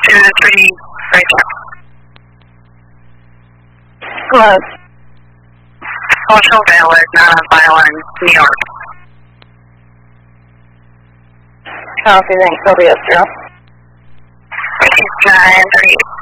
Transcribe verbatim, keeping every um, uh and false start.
two to three, right now. Hello. Social valid, not on file in New York. Copy, thanks. I'll be up, zero. nine thirty-eight.